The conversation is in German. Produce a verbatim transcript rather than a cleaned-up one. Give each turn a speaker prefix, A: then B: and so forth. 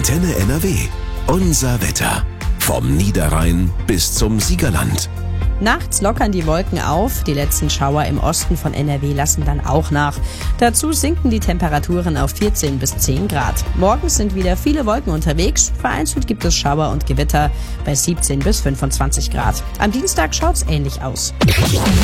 A: Antenne N R W. Unser Wetter. Vom Niederrhein bis zum Siegerland.
B: Nachts lockern die Wolken auf, die letzten Schauer im Osten von N R W lassen dann auch nach. Dazu sinken die Temperaturen auf vierzehn bis zehn Grad. Morgens sind wieder viele Wolken unterwegs, vereinzelt gibt es Schauer und Gewitter bei siebzehn bis fünfundzwanzig Grad. Am Dienstag schaut's ähnlich aus.